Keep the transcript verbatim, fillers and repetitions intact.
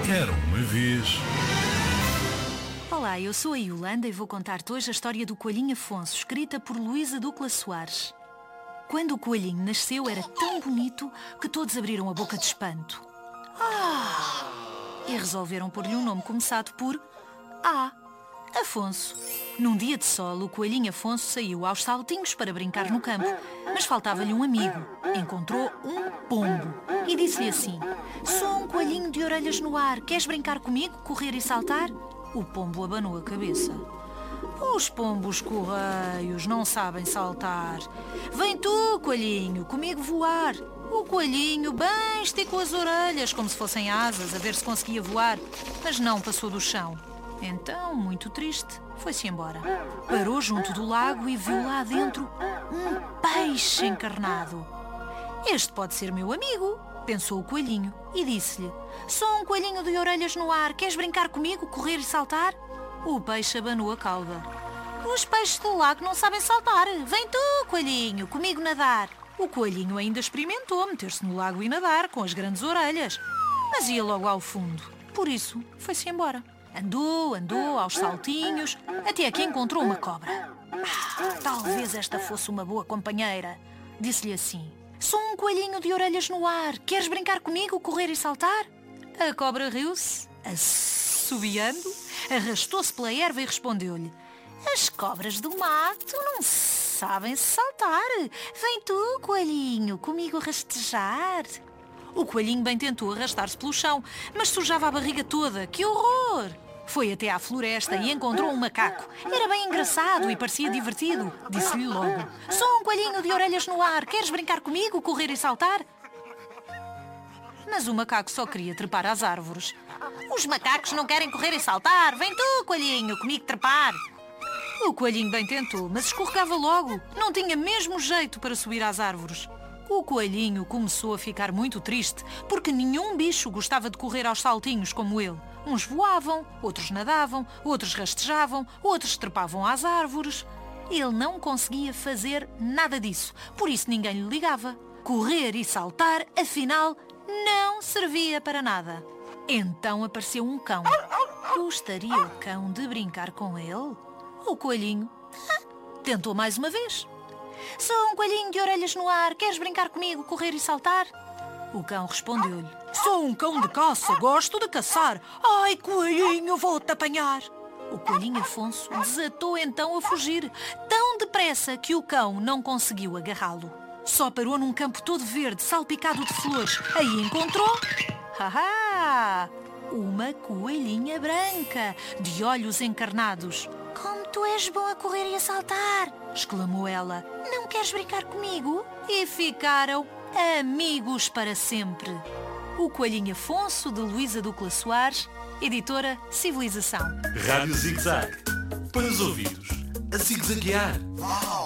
Era uma vez. Olá, eu sou a Yolanda e vou contar-te hoje a história do Coelhinho Afonso, escrita por Luísa Ducla Soares. Quando o coelhinho nasceu era tão bonito que todos abriram a boca de espanto. Ah! E resolveram pôr-lhe um nome começado por A. Afonso. Num dia de sol, o coelhinho Afonso saiu aos saltinhos para brincar no campo, mas faltava-lhe um amigo. Encontrou um pombo e disse-lhe assim: "Sou um coelhinho de orelhas no ar, queres brincar comigo, correr e saltar?" O pombo abanou a cabeça. "Os pombos correios não sabem saltar. Vem tu, coelhinho, comigo voar." O coelhinho bem esticou as orelhas, como se fossem asas, a ver se conseguia voar, mas não passou do chão. Então, muito triste, foi-se embora. Parou junto do lago e viu lá dentro um peixe encarnado. "Este pode ser meu amigo", pensou o coelhinho, e disse-lhe: "Sou um coelhinho de orelhas no ar, queres brincar comigo, correr e saltar?" O peixe abanou a cauda. "Os peixes do lago não sabem saltar. Vem tu, coelhinho, comigo nadar." O coelhinho ainda experimentou meter-se no lago e nadar com as grandes orelhas, mas ia logo ao fundo. Por isso, foi-se embora. Andou, andou, aos saltinhos, até que encontrou uma cobra. "Ah, talvez esta fosse uma boa companheira", disse-lhe assim. "Sou um coelhinho de orelhas no ar, queres brincar comigo, correr e saltar?" A cobra riu-se, assobiando, arrastou-se pela erva e respondeu-lhe: "As cobras do mato não sabem saltar. Vem tu, coelhinho, comigo rastejar." O coelhinho bem tentou arrastar-se pelo chão, mas sujava a barriga toda. Que horror! Foi até à floresta e encontrou um macaco. Era bem engraçado e parecia divertido. Disse-lhe logo: "Sou um coelhinho de orelhas no ar, queres brincar comigo, correr e saltar?" Mas o macaco só queria trepar às árvores. "Os macacos não querem correr e saltar. Vem tu, coelhinho, comigo trepar." O coelhinho bem tentou, mas escorregava logo. Não tinha mesmo jeito para subir às árvores. O coelhinho começou a ficar muito triste, porque nenhum bicho gostava de correr aos saltinhos como ele. Uns voavam, outros nadavam, outros rastejavam, outros trepavam às árvores. Ele não conseguia fazer nada disso, por isso ninguém lhe ligava. Correr e saltar, afinal, não servia para nada. Então apareceu um cão. Gostaria o cão de brincar com ele? O coelhinho ah, tentou mais uma vez. "Sou um coelhinho de orelhas no ar, queres brincar comigo, correr e saltar?" O cão respondeu-lhe: "Sou um cão de caça, gosto de caçar. Ai, coelhinho, vou-te apanhar." O coelhinho Afonso desatou então a fugir, tão depressa que o cão não conseguiu agarrá-lo. Só parou num campo todo verde, salpicado de flores. Aí encontrou... Haha! Uma coelhinha branca, de olhos encarnados. "Como tu és bom a correr e a saltar!" exclamou ela. "Não queres brincar comigo?" E ficaram amigos para sempre. O Coelhinho Afonso, de Luísa Ducla Soares, editora Civilização. Rádio Zig Zag. Para os ouvidos, a zig-zaguear.